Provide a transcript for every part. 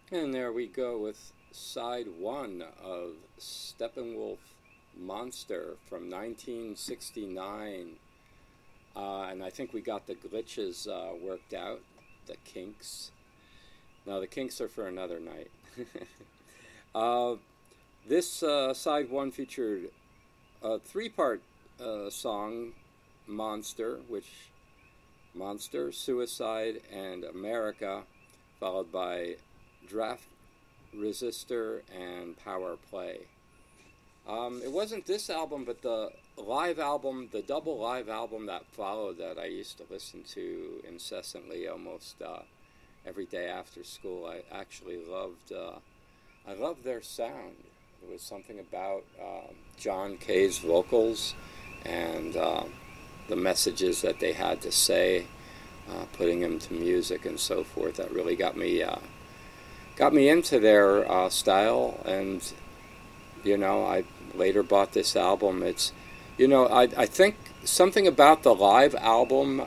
And there we go with side one of Steppenwolf Monster from 1969. And I think we got the glitches worked out, the kinks. Now, the kinks are for another night. uh, this side one featured a three-part song, Monster, which Monster, Suicide, and America, followed by Draft Resistor and Power Play. It wasn't this album, but the live album, the double live album that followed that I used to listen to incessantly almost every day after school. I actually loved, I loved their sound. There was something about John Kay's vocals and the messages that they had to say, putting them to music and so forth. That really got me into their style, and I later bought this album. It's, I think something about the live album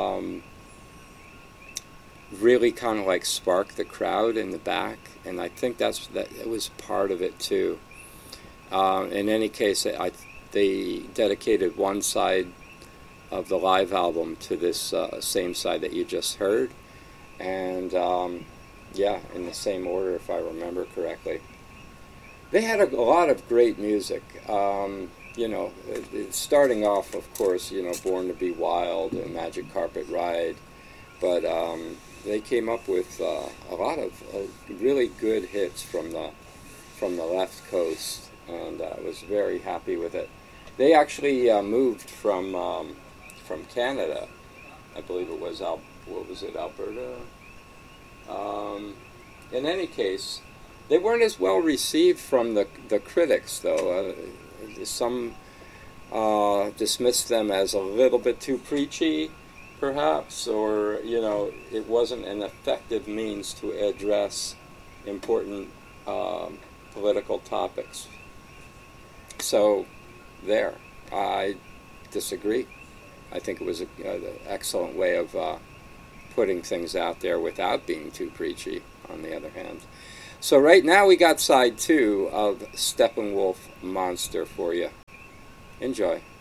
really kind of like sparked the crowd in the back, and I think that it was part of it too. In any case, they dedicated one side of the live album to this same side that you just heard, and yeah, in the same order if I remember correctly. They had a lot of great music. Starting off, of course, Born to Be Wild and Magic Carpet Ride, but they came up with a lot of really good hits from the left coast, and I was very happy with it. They actually moved from Canada. I believe it was what was it, Alberta? In any case, they weren't as well received from the critics, though. Some dismissed them as a little bit too preachy, perhaps, or, it wasn't an effective means to address important political topics. So, there. I disagree. I think it was an excellent way of putting things out there without being too preachy, on the other hand. So right now we got side two of Steppenwolf Monster for you. Enjoy.